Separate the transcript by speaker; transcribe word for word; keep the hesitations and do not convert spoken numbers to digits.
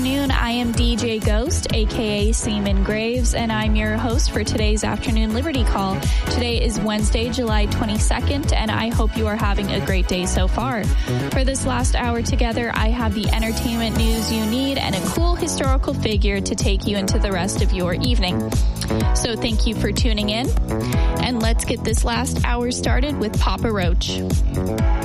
Speaker 1: afternoon. I am D J Ghost, aka Seaman Graves, and I'm your host for today's afternoon Liberty Call. Today is Wednesday, July twenty-second, and I hope you are having a great day so far. For this last hour together, I have the entertainment news you need and a cool historical figure to take you into the rest of your evening. So thank you for tuning in, and let's get this last hour started with Papa Roach.